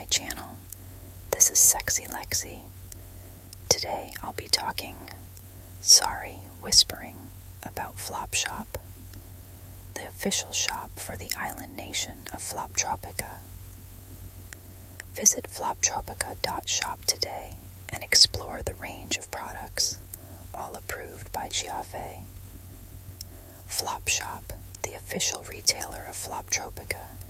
my channel. This is Sexy Lexi. Today I'll be whispering about Flopshop, the official shop for the island nation of Floptropica. Visit floptropica.shop today and explore the range of products, all approved by Giave. Flopshop, the official retailer of Floptropica,